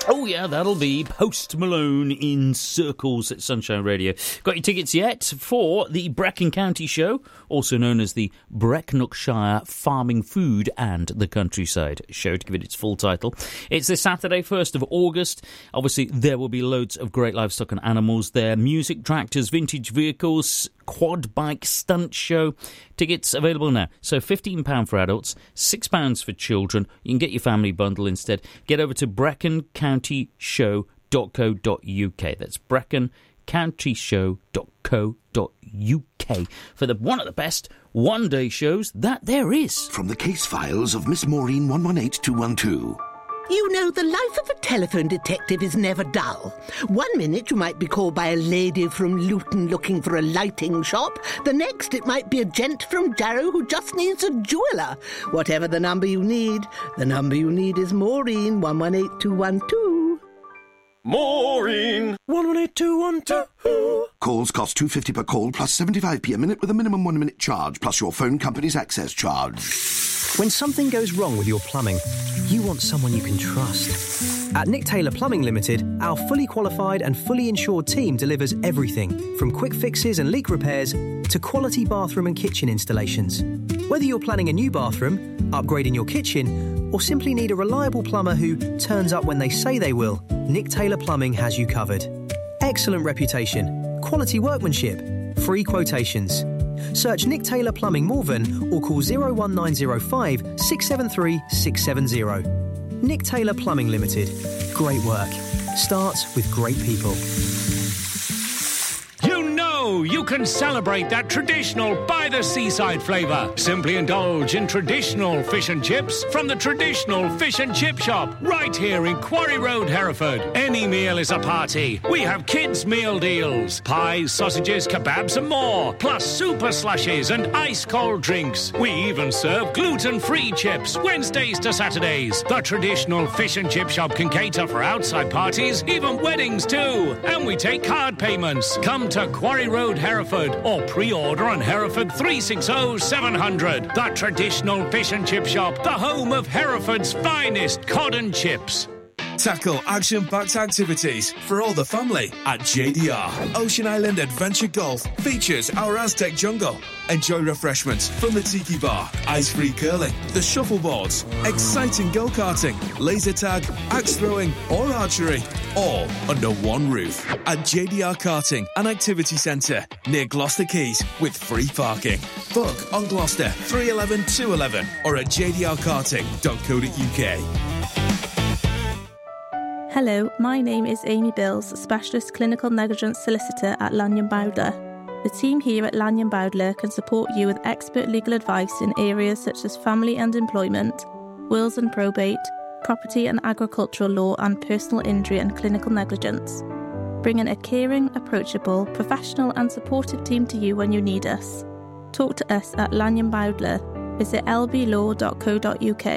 Oh, yeah, that'll be Post Malone in Circles at Sunshine Radio. Got your tickets yet for the Brecon County Show, also known as the Brecknockshire Farming Food and the Countryside Show, to give it its full title. It's this Saturday, 1st of August. Obviously, there will be loads of great livestock and animals there. Music, tractors, vintage vehicles, quad bike stunt show. Tickets available now. So £15 for adults, £6 for children. You can get your family bundle instead. Get over to brecconcountyshow.co.uk. That's brecconcountyshow.co.uk for one of the best one-day shows that there is. From the case files of Miss Maureen 118212. You know, the life of a telephone detective is never dull. 1 minute you might be called by a lady from Luton looking for a lighting shop. The next it might be a gent from Jarrow who just needs a jeweller. Whatever the number you need is Maureen 118212. Maureen 118212. Calls cost £2.50 per call plus 75p a minute with a minimum 1 minute charge plus your phone company's access charge. When something goes wrong with your plumbing, you want someone you can trust. At Nick Taylor Plumbing Limited, our fully qualified and fully insured team delivers everything from quick fixes and leak repairs to quality bathroom and kitchen installations. Whether you're planning a new bathroom, upgrading your kitchen, or simply need a reliable plumber who turns up when they say they will, Nick Taylor Plumbing has you covered. Excellent reputation, quality workmanship, free quotations. Search Nick Taylor Plumbing Morven or call 01905 673 670. Nick Taylor Plumbing Limited. Great work. Starts with great people. You can celebrate that traditional by-the-seaside flavour. Simply indulge in traditional fish and chips from the traditional fish and chip shop right here in Quarry Road, Hereford. Any meal is a party. We have kids' meal deals. Pies, sausages, kebabs and more. Plus super slushies and ice-cold drinks. We even serve gluten-free chips Wednesdays to Saturdays. The traditional fish and chip shop can cater for outside parties, even weddings too. And we take card payments. Come to Quarry Road, Hereford, or pre-order on Hereford 360 700. The traditional fish and chip shop, the home of Hereford's finest cod and chips. Tackle action-packed activities for all the family at JDR. Ocean Island Adventure Golf features our Aztec jungle. Enjoy refreshments from the tiki bar, ice-free curling, the shuffleboards, exciting go-karting, laser tag, axe throwing or archery, all under one roof at JDR Karting and Activity Centre near Gloucester Quays with free parking. Book on Gloucester 311 211 or at jdrkarting.co.uk. Hello, my name is Amy Bills, Specialist Clinical Negligence Solicitor at Lanyon Bowdler. The team here at Lanyon Bowdler can support you with expert legal advice in areas such as family and employment, wills and probate, property and agricultural law and personal injury and clinical negligence. Bringing a caring, approachable, professional and supportive team to you when you need us. Talk to us at Lanyon Bowdler. Visit lblaw.co.uk.